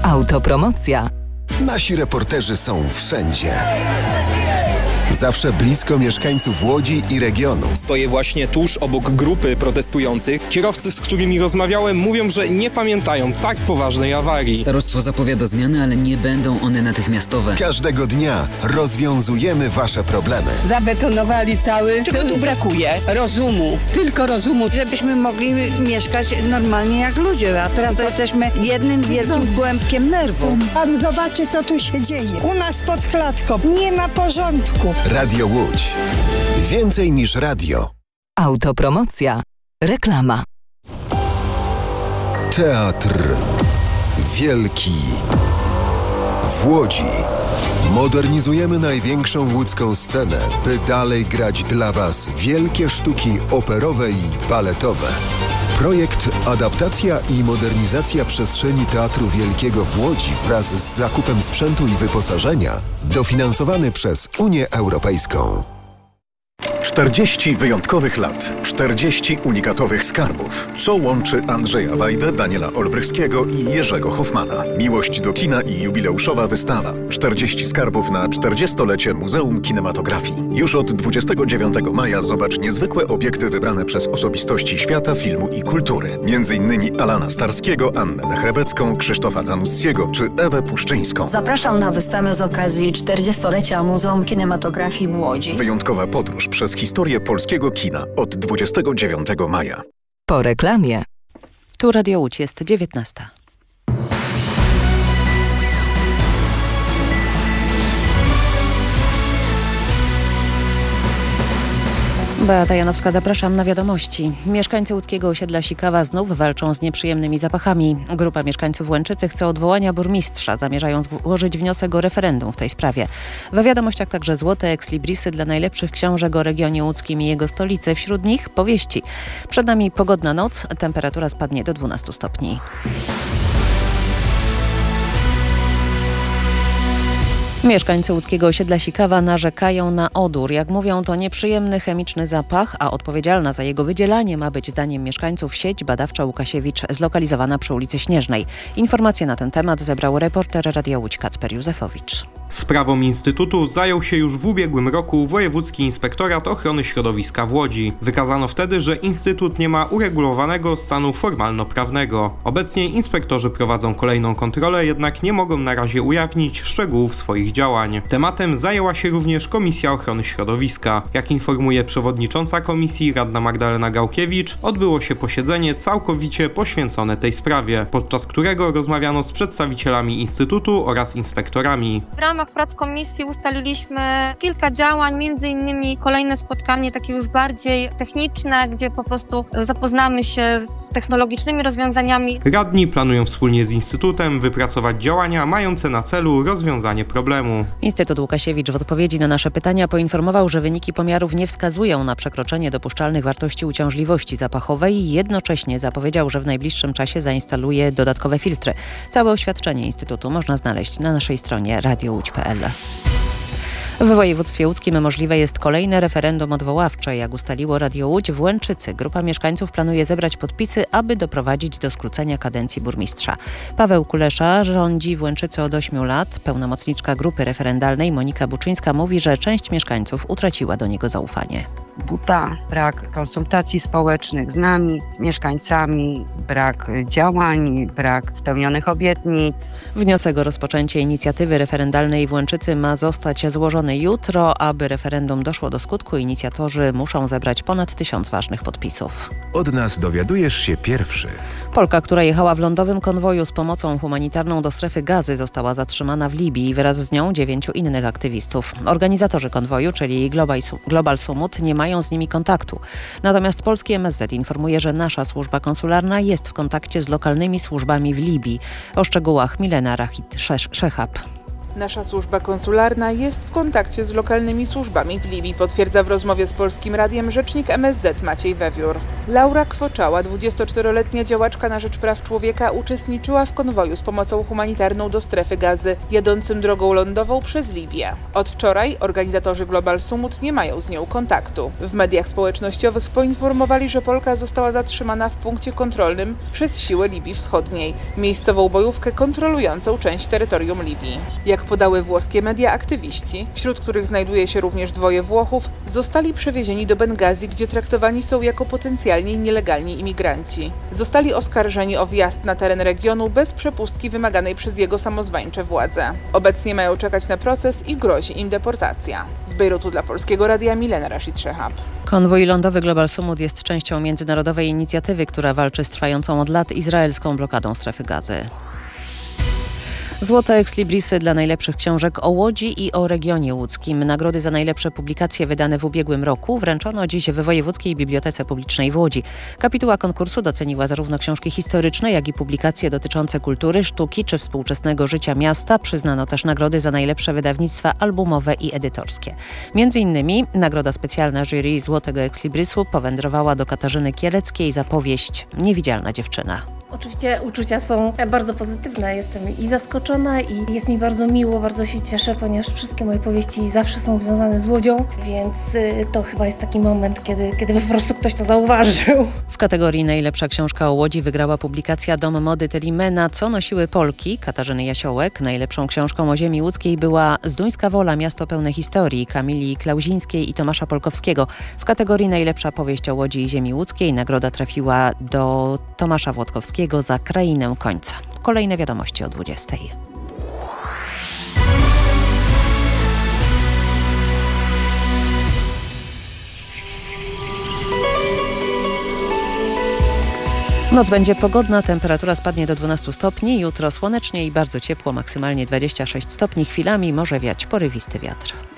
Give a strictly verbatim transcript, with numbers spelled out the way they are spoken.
Autopromocja. Nasi reporterzy są wszędzie. Zawsze blisko mieszkańców Łodzi i regionu. Stoję właśnie tuż obok grupy protestujących. Kierowcy, z którymi rozmawiałem, mówią, że nie pamiętają tak poważnej awarii. Starostwo zapowiada zmiany, ale nie będą one natychmiastowe. Każdego dnia rozwiązujemy wasze problemy. Zabetonowali cały. Czego tu brakuje? Rozumu. Tylko rozumu. Żebyśmy mogli mieszkać normalnie jak ludzie, a teraz to jesteśmy jednym wielkim kłębkiem nerwów. Pan zobaczy, co tu się dzieje. U nas pod klatką nie ma porządku. Radio Łódź. Więcej niż radio. Autopromocja. Reklama. Teatr Wielki w Łodzi. Modernizujemy największą łódzką scenę, by dalej grać dla was wielkie sztuki operowe i baletowe. Projekt Adaptacja i modernizacja przestrzeni Teatru Wielkiego w Łodzi wraz z zakupem sprzętu i wyposażenia dofinansowany przez Unię Europejską. czterdzieści wyjątkowych lat, czterdzieści unikatowych skarbów. Co łączy Andrzeja Wajdę, Daniela Olbrychskiego i Jerzego Hoffmana? Miłość do kina i jubileuszowa wystawa. czterdzieści skarbów na czterdziestolecie Muzeum Kinematografii. Już od dwudziestego dziewiątego maja zobacz niezwykłe obiekty wybrane przez osobistości świata, filmu i kultury. Między innymi Alana Starskiego, Annę Dechrebecką, Krzysztofa Zanussiego czy Ewę Puszczyńską. Zapraszam na wystawę z okazji czterdziestolecia Muzeum Kinematografii w Łodzi. Wyjątkowa podróż przez historię polskiego kina od dwudziestego dziewiątego maja. Po reklamie. Tu Radio Łódź, jest dziewiętnasta. Beata Janowska, zapraszam na wiadomości. Mieszkańcy łódzkiego osiedla Sikawa znów walczą z nieprzyjemnymi zapachami. Grupa mieszkańców Łęczycy chce odwołania burmistrza, zamierzając złożyć wniosek o referendum w tej sprawie. We wiadomościach także złote ekslibrisy dla najlepszych książek o regionie łódzkim i jego stolicy. Wśród nich powieści. Przed nami pogodna noc, temperatura spadnie do dwunastu stopni. Mieszkańcy łódzkiego osiedla Sikawa narzekają na odór. Jak mówią, to nieprzyjemny chemiczny zapach, a odpowiedzialna za jego wydzielanie ma być zdaniem mieszkańców sieć badawcza Łukasiewicz zlokalizowana przy ulicy Śnieżnej. Informacje na ten temat zebrał reporter Radia Łódź Kacper Józefowicz. Sprawą Instytutu zajął się już w ubiegłym roku Wojewódzki Inspektorat Ochrony Środowiska w Łodzi. Wykazano wtedy, że Instytut nie ma uregulowanego stanu formalno-prawnego. Obecnie inspektorzy prowadzą kolejną kontrolę, jednak nie mogą na razie ujawnić szczegółów swoich działań. Tematem zajęła się również Komisja Ochrony Środowiska. Jak informuje przewodnicząca komisji, radna Magdalena Gałkiewicz, odbyło się posiedzenie całkowicie poświęcone tej sprawie, podczas którego rozmawiano z przedstawicielami Instytutu oraz inspektorami. W ramach prac komisji ustaliliśmy kilka działań, między innymi kolejne spotkanie takie już bardziej techniczne, gdzie po prostu zapoznamy się z technologicznymi rozwiązaniami. Radni planują wspólnie z Instytutem wypracować działania mające na celu rozwiązanie problemu. Instytut Łukasiewicz w odpowiedzi na nasze pytania poinformował, że wyniki pomiarów nie wskazują na przekroczenie dopuszczalnych wartości uciążliwości zapachowej i jednocześnie zapowiedział, że w najbliższym czasie zainstaluje dodatkowe filtry. Całe oświadczenie Instytutu można znaleźć na naszej stronie radio łódź kropka pe el. W województwie łódzkim możliwe jest kolejne referendum odwoławcze. Jak ustaliło Radio Łódź, w Łęczycy grupa mieszkańców planuje zebrać podpisy, aby doprowadzić do skrócenia kadencji burmistrza. Paweł Kulesza rządzi w Łęczycy od ośmiu lat. Pełnomocniczka grupy referendalnej Monika Buczyńska mówi, że część mieszkańców utraciła do niego zaufanie. Buta, brak konsultacji społecznych z nami, z mieszkańcami, brak działań, brak spełnionych obietnic. Wniosek o rozpoczęcie inicjatywy referendalnej w Łęczycy ma zostać złożony jutro. Aby referendum doszło do skutku, inicjatorzy muszą zebrać ponad tysiąc ważnych podpisów. Od nas dowiadujesz się pierwszy. Polka, która jechała w lądowym konwoju z pomocą humanitarną do strefy Gazy, została zatrzymana w Libii. Wraz z nią dziewięciu innych aktywistów. Organizatorzy konwoju, czyli Global, Global Sumut, nie mają z nimi kontaktu. Natomiast polski M S Z informuje, że nasza służba konsularna jest w kontakcie z lokalnymi służbami w Libii. O szczegółach Milena Rachid-Szechab. Nasza służba konsularna jest w kontakcie z lokalnymi służbami w Libii, potwierdza w rozmowie z Polskim Radiem rzecznik M S Z Maciej Wewiór. Laura Kwoczała, dwudziestoczteroletnia działaczka na rzecz praw człowieka, uczestniczyła w konwoju z pomocą humanitarną do strefy Gazy, jadącym drogą lądową przez Libię. Od wczoraj organizatorzy Global Summit nie mają z nią kontaktu. W mediach społecznościowych poinformowali, że Polka została zatrzymana w punkcie kontrolnym przez siły Libii Wschodniej, miejscową bojówkę kontrolującą część terytorium Libii. Jak podały włoskie media, aktywiści, wśród których znajduje się również dwoje Włochów, zostali przewiezieni do Bengazji, gdzie traktowani są jako potencjalni nielegalni imigranci. Zostali oskarżeni o wjazd na teren regionu bez przepustki wymaganej przez jego samozwańcze władze. Obecnie mają czekać na proces i grozi im deportacja. Z Bejrutu dla Polskiego Radia Milena Rashid Szehab. Konwój lądowy Global Summit jest częścią międzynarodowej inicjatywy, która walczy z trwającą od lat izraelską blokadą strefy Gazy. Złote ekslibrisy dla najlepszych książek o Łodzi i o regionie łódzkim. Nagrody za najlepsze publikacje wydane w ubiegłym roku wręczono dziś w Wojewódzkiej Bibliotece Publicznej w Łodzi. Kapituła konkursu doceniła zarówno książki historyczne, jak i publikacje dotyczące kultury, sztuki czy współczesnego życia miasta. Przyznano też nagrody za najlepsze wydawnictwa albumowe i edytorskie. Między innymi nagroda specjalna jury Złotego Ekslibrisu powędrowała do Katarzyny Kieleckiej za powieść Niewidzialna dziewczyna. Oczywiście uczucia są bardzo pozytywne. Jestem i zaskoczona i jest mi bardzo miło, bardzo się cieszę, ponieważ wszystkie moje powieści zawsze są związane z Łodzią, więc to chyba jest taki moment, kiedy, kiedy po prostu ktoś to zauważył. W kategorii najlepsza książka o Łodzi wygrała publikacja Dom Mody Telimena, Co nosiły Polki Katarzyny Jasiołek. Najlepszą książką o ziemi łódzkiej była Zduńska Wola, miasto pełne historii Kamili Klauzińskiej i Tomasza Polkowskiego. W kategorii najlepsza powieść o Łodzi i ziemi łódzkiej nagroda trafiła do Tomasza Włodkowskiego za Krainę Końca. Kolejne wiadomości o dwudziestej. Noc będzie pogodna, temperatura spadnie do dwunastu stopni, jutro słonecznie i bardzo ciepło, maksymalnie dwadzieścia sześć stopni, chwilami może wiać porywisty wiatr.